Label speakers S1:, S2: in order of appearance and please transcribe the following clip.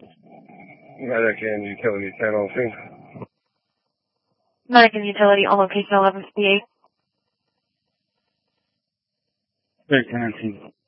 S1: Medic and utility 1003.
S2: Medic and utility on location 1158.
S1: 1319.